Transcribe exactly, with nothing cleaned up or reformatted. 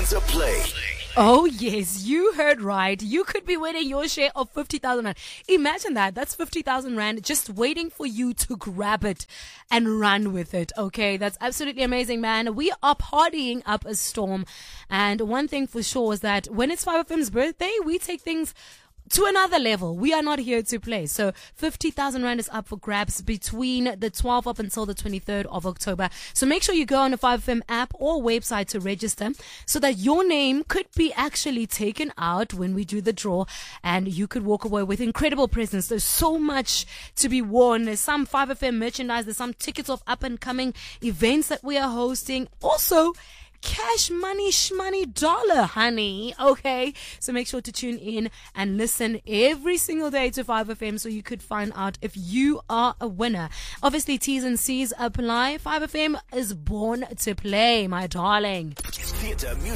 to play. Oh, yes, you heard right. You could be winning your share of fifty thousand rand. Imagine that. That's fifty thousand rand just waiting for you to grab it and run with it. Okay, that's absolutely amazing, man. We are partying up a storm. And one thing for sure is that when it's five F M's birthday, we take things to another level. We are not here to play. So fifty thousand rand is up for grabs between the twelfth up until the twenty-third of October. So make sure you go on the five F M app or website to register so that your name could be actually taken out when we do the draw and you could walk away with incredible presents. There's so much to be won. There's some five F M merchandise. There's some tickets of up and coming events that we are hosting. Also, cash money, shmoney, dollar, honey. Okay, so make sure to tune in and listen every single day to five F M so you could find out if you are a winner. Obviously, T's and C's apply. five F M is born to play, my darling. Theatre music.